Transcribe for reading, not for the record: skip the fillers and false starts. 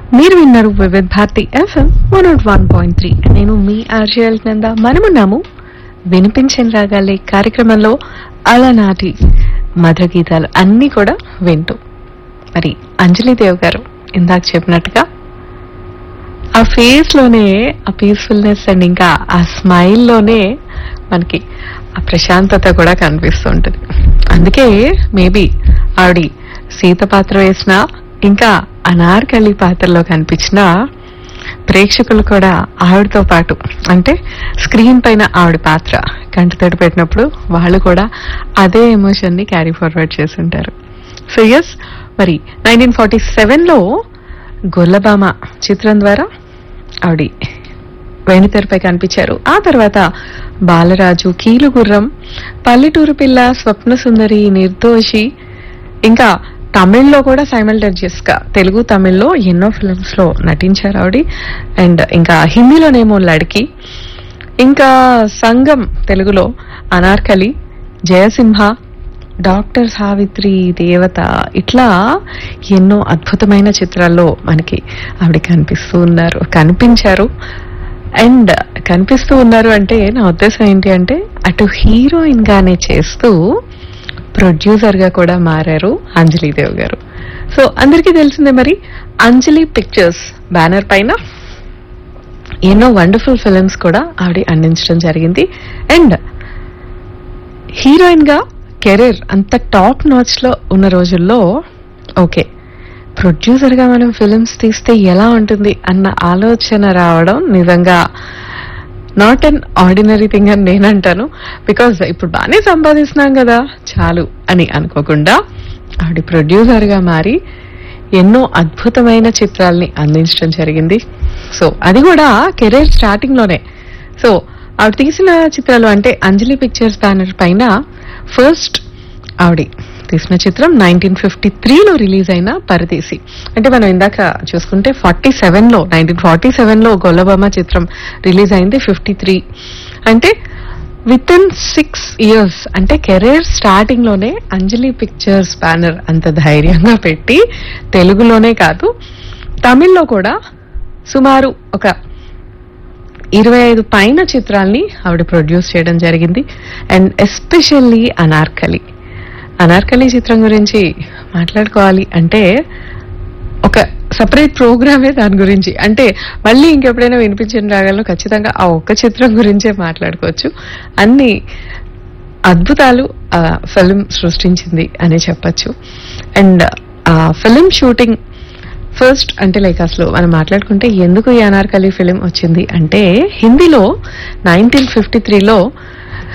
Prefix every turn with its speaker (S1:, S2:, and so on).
S1: మీరు విన్నారు వివిధ్ భారతి ఎఫ్ఎం 101.3. నేను మీ ఆర్జేఎల్ నంద. మనమున్నాము వినిపించిన రాగాలే కార్యక్రమంలో అలనాటి మధుర గీతాలు అన్నీ కూడా వింటూ. మరి అంజలిదేవ్ గారు ఇందాక చెప్పినట్టుగా ఆ ఫేస్ లోనే ఆ పీస్ఫుల్నెస్ అండ్ ఇంకా ఆ స్మైల్ లోనే మనకి ఆ ప్రశాంతత కూడా కనిపిస్తుంటది. అందుకే మేబీ ఆవిడ సీత పాత్ర వేసిన ఇంకా అనార్కలి పాత్రలో కనిపించిన ప్రేక్షకులు కూడా ఆవిడతో పాటు అంటే స్క్రీన్ పైన ఆవిడ పాత్ర కంటితడి పెట్టినప్పుడు వాళ్ళు కూడా అదే ఎమోషన్ ని క్యారీ ఫార్వర్డ్ చేస్తుంటారు. సో ఎస్, మరి 1947లో గొల్లబామ చిత్రం ద్వారా ఆవిడ వెండితెరపై కనిపించారు. ఆ తర్వాత బాలరాజు, కీలుగుర్రం, పల్లెటూరు పిల్ల, స్వప్న సుందరి, నిర్దోషి, ఇంకా తమిళ్లో కూడా సైమల్టేనియస్ గా తెలుగు తమిళ్లో ఎన్నో ఫిల్మ్స్ లో నటించారు ఆవిడ. అండ్ ఇంకా హిందీలోనేమో లడ్కి, ఇంకా సంగం తెలుగులో, అనార్కలి, జయసింహ, డాక్టర్ సావిత్రి, దేవత, ఇట్లా ఎన్నో అద్భుతమైన చిత్రాల్లో మనకి ఆవిడ కనిపించారు. అండ్ కనిపిస్తూ ఉన్నారు అంటే నా ఉద్దేశం ఏంటి అంటే అటు హీరోయిన్ గానే చేస్తూ ప్రొడ్యూసర్ గా కూడా మారారు అంజలిదేవ్ గారు. సో అందరికీ తెలిసిందే మరి అంజలి పిక్చర్స్ బ్యానర్ పైన ఎన్నో వండర్ఫుల్ ఫిల్మ్స్ కూడా ఆవిడ అందించడం జరిగింది. అండ్ హీరోయిన్ గా కెరీర్ అంత టాప్ నాచ్ లో ఉన్న రోజుల్లో ఓకే, ప్రొడ్యూసర్ గా మనం ఫిల్మ్స్ తీస్తే ఎలా ఉంటుంది అన్న ఆలోచన రావడం నిజంగా నాట్ అన్ ఆర్డినరీ థింగ్ అని నేను అంటాను. బికాజ్ ఇప్పుడు బాగానే సంపాదిస్తున్నాం కదా చాలు అని అనుకోకుండా ఆవిడ ప్రొడ్యూసర్ గా మారి ఎన్నో అద్భుతమైన చిత్రాల్ని అందించడం జరిగింది. సో అది కూడా కెరీర్ స్టార్టింగ్ లోనే. సో ఆవిడ తీసిన చిత్రాలు అంటే అంజలి పిక్చర్స్ బ్యానర్ పైన ఫస్ట్ ఆవిడ తీసిన చిత్రం 1953లో రిలీజ్ అయిన పరదేశి. అంటే మనం ఇందాక చూసుకుంటే 1947లో గొల్లబామ చిత్రం రిలీజ్ అయింది. 53 అంటే విత్ ఇన్ 6 years, అంటే కెరీర్ స్టార్టింగ్ లోనే అంజలి పిక్చర్స్ బ్యానర్ అంత ధైర్యంగా పెట్టి తెలుగులోనే కాదు తమిళ్లో కూడా సుమారు ఒక 25 పైన చిత్రాల్ని ఆవిడ ప్రొడ్యూస్ చేయడం జరిగింది. అండ్ ఎస్పెషల్లీ అనార్కలి చిత్రం గురించి మాట్లాడుకోవాలి అంటే ఒక సపరేట్ ప్రోగ్రామే దాని గురించి. అంటే మళ్ళీ ఇంకెప్పుడైనా వినిపించిన రాగాల్లో ఖచ్చితంగా ఆ ఒక్క చిత్రం గురించే మాట్లాడుకోవచ్చు. అన్ని అద్భుతాలు ఆ ఫిల్మ్ సృష్టించింది అని చెప్పచ్చు. అండ్ ఆ ఫిల్మ్ షూటింగ్ ఫస్ట్ అంటే లైక్ అసలు మనం మాట్లాడుకుంటే ఎందుకు ఈ అనార్కలి ఫిలిం వచ్చింది అంటే హిందీలో 1953లో